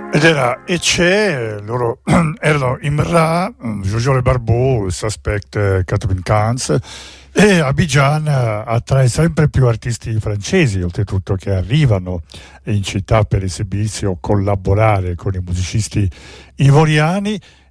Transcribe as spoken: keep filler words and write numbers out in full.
Ed era e c'è, loro erano Imra, Jojo Le Barbeau, Suspect, Catherine Kans, e Abidjan attrae sempre più artisti francesi, oltretutto, che arrivano in città per esibirsi o collaborare con i musicisti ivoriani.